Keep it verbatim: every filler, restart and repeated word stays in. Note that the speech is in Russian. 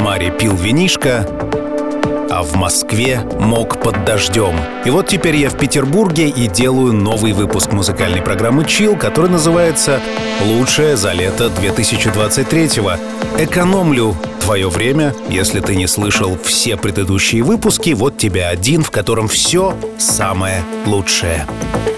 Самаре пил винишко, а в Москве мог под дождем. И вот теперь я в Петербурге и делаю новый выпуск музыкальной программы Chill, который называется «Лучшее за лето две тысячи двадцать третьего». Экономлю твое время. Если ты не слышал все предыдущие выпуски, вот тебе один, в котором все самое лучшее.